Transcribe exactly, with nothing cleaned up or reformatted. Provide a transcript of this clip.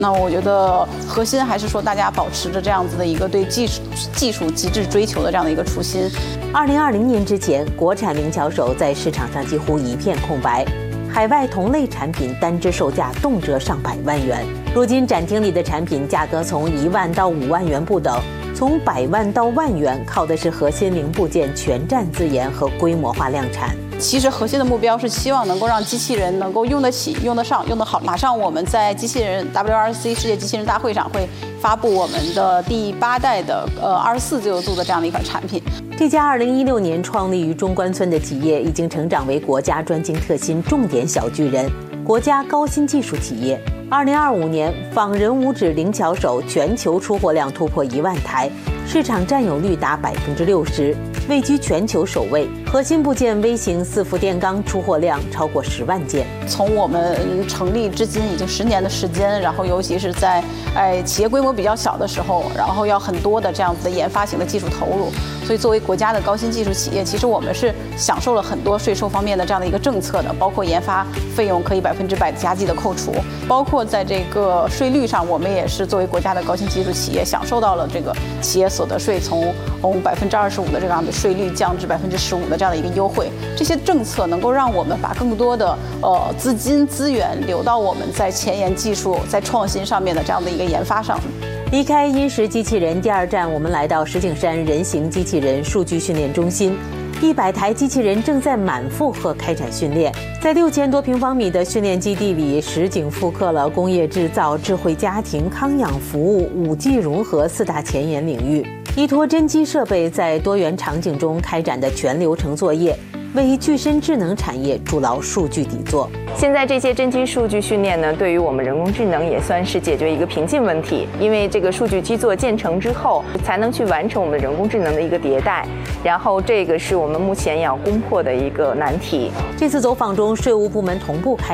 那我觉得核心还是说大家保持着这样子的一个对技术技术极致追求的这样的一个初心。 二零二零年之前，国产灵巧手在市场上几乎一片空白，海外同类产品单只售价动辄上百万元。如今展厅里的产品价格从一万到五万元不等，从百万到万元，靠的是核心零部件全站自研和规模化量产。 其实核心的目标是希望能够让机器人能够用得起、用得上、用得好。马上我们在机器人 W R C 世界机器人大会上会发布我们的第八代的呃二十四自由度的这样的一款产品。 这家二零一六年创立于中关村的企业，已经成长为国家专精特新重点小巨人、国家高新技术企业。二零二五年，仿人五指灵巧手全球出货量突破一万台，市场占有率达百分之六十，位居全球首位。核心部件微型四伏电钢出货量超过十万件。 从我们成立至今已经十年的时间，然后尤其是在哎企业规模比较小的时候，然后要很多的这样子的研发型的技术投入。所以作为国家的高新技术企业，其实我们是享受了很多税收方面的这样的一个政策的，包括研发费用可以百分之百加计的扣除，包括在这个税率上，我们也是作为国家的高新技术企业享受到了这个企业所得税从从百分之二十五的这样的税率降至百分之十五的这样的一个优惠。这些政策能够让我们把更多的呃资金资源流到我们在前沿技术、在创新上面的这样的一个研发上。 离开殷实机器人，第二站我们来到石景山人形机器人数据训练中心。一百台机器人正在满负荷开展训练，在六千多平方米的训练基地里，实景复刻了工业制造、智慧家庭、康养服务、五 G 融合四大前沿领域。依托真机设备在多元场景中开展的全流程作业，为具身智能产业筑牢数据底座。 现在这些真机数据训练呢，对于我们人工智能也算是解决一个瓶颈问题，因为这个数据基座建成之后，才能去完成我们人工智能的一个迭代，然后这个是我们目前要攻破的一个难题。 这次走访中，税务部门同步开